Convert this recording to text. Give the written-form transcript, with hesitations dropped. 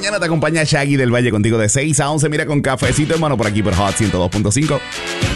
mañana te acompaña Shaggy del Valle contigo de 6 a 11. Mira, con cafecito, hermano, por aquí por Hot 102.5.